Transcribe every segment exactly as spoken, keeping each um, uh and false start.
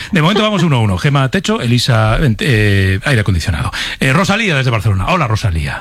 De momento vamos uno a uno. Gema, techo, Elisa, eh, aire acondicionado. Eh, Rosalía desde Barcelona. Hola, Rosalía.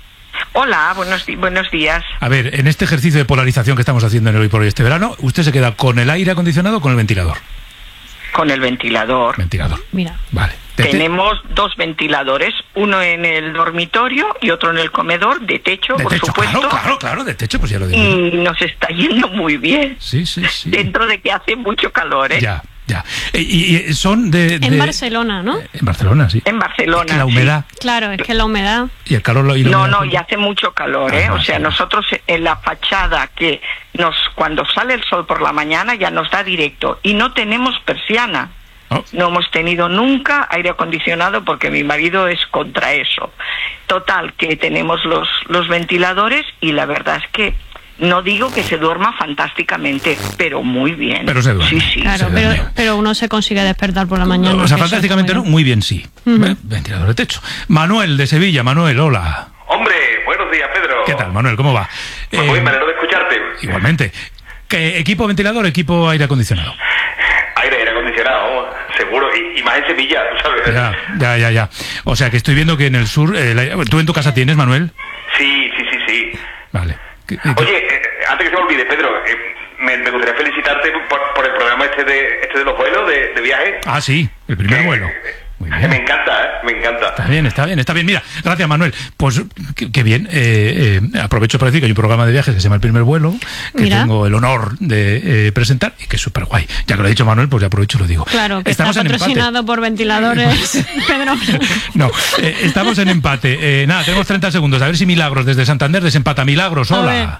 Hola, buenos, di buenos días. A ver, en este ejercicio de polarización que estamos haciendo en el Hoy por Hoy este verano, ¿usted se queda con el aire acondicionado o con el ventilador? Con el ventilador. Ventilador. Mira. Vale. Tenemos dos ventiladores, uno en el dormitorio y otro en el comedor, de techo, de por techo, supuesto. Claro, claro, claro, de techo, pues ya lo digo. Y nos está yendo muy bien. Sí, sí, sí. Dentro de que hace mucho calor, ¿eh? Ya, ya. Y, y son de, de... En Barcelona, ¿no? En Barcelona, sí. En Barcelona. Es que la humedad. Sí. Claro, es que la humedad. Y el calor y la No, humedad. no, y hace mucho calor, ¿eh? Ah, o sea, no. nosotros en la fachada que nos, cuando sale el sol por la mañana ya nos da directo y no tenemos persiana. Oh. No hemos tenido nunca aire acondicionado porque mi marido es contra eso. Total, que tenemos los, los ventiladores y la verdad es que no digo que se duerma fantásticamente, pero muy bien. Pero se duerme. Sí, sí. Claro, se pero, duerme. pero uno se consigue despertar por la mañana. O sea, que eso fantásticamente es no, bueno. muy bien sí. Uh-huh. ¿Eh? Ventilador de techo. Manuel de Sevilla. Manuel, hola. Hombre, buenos días, Pedro. ¿Qué tal, Manuel? ¿Cómo va? Pues Eh, muy me alegro de escucharte. Igualmente. ¿Qué, ¿Equipo ventilador o equipo aire acondicionado? Aire, aire acondicionado, seguro. Y, y más en Sevilla, tú sabes. Ya, ya, ya, ya. O sea, que estoy viendo que en el sur... Eh, la- ¿Tú en tu casa tienes, Manuel? Sí, sí, sí, sí. Vale. ¿Qué- qué- Oye, eh, antes que se me olvide, Pedro, eh, me, me gustaría felicitarte por, por el programa este de este de los vuelos, de, de viaje. Ah, sí, el primer Que- vuelo. Muy Me bien. encanta, ¿eh? Me encanta. Está bien, está bien, está bien. Mira, gracias, Manuel. Pues qué, qué bien. Eh, eh, aprovecho para decir que hay un programa de viajes que se llama El Primer Vuelo, que Mira. tengo el honor de eh, presentar y que es súper guay. Ya que lo ha dicho Manuel, pues ya aprovecho y lo digo. Claro, que estamos está en empate. patrocinado por ventiladores, Pedro. No, eh, estamos en empate. Eh, nada, tenemos treinta segundos. A ver si Milagros desde Santander desempata. Milagros, A ver. hola.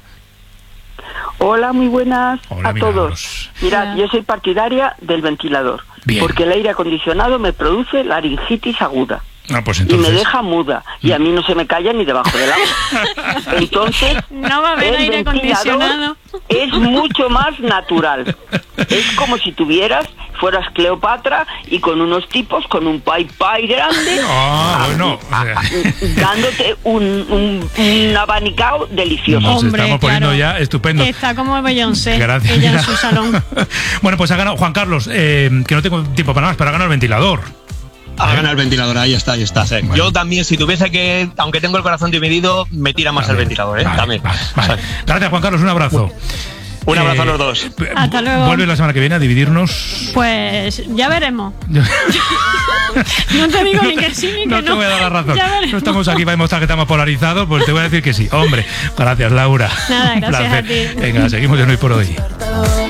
Hola, muy buenas Hola, a Milagros. todos. Mirad, Hola. yo soy partidaria del ventilador, Bien. porque el aire acondicionado me produce laringitis aguda Ah, pues y entonces. me deja muda, y a mí no se me calla ni debajo del agua. Entonces, No va a haber el aire ventilador acondicionado. es mucho más natural. Es como si tuvieras, fueras Cleopatra y con unos tipos con un pai pai grande, Ah, bueno. o sea, dándote un, un, un abanicao delicioso. Nos Hombre, estamos poniendo claro. ya estupendo. Está como Beyoncé, Gracias. ella en Mira. su salón. Bueno, pues ha ganado Juan Carlos, eh, que no tengo tiempo para más, pero ha ganado el ventilador. Ha ganado el ventilador, ahí está, ahí está. Bueno. Yo también, si tuviese que, aunque tengo el corazón dividido, me tira más Vale, el ventilador, ¿eh? vale, También. vale, vale. Gracias, Juan Carlos, un abrazo. Un abrazo Eh, a los dos. Hasta luego. Vuelve la semana que viene a dividirnos. Pues ya veremos. No te digo ni que sí ni que no. No te voy a dar la razón. Ya veremos. No estamos aquí para demostrar que estamos polarizados, pues te voy a decir que sí. Hombre, gracias, Laura. Nada, Un gracias placer. a ti. Venga, seguimos en Hoy por Hoy.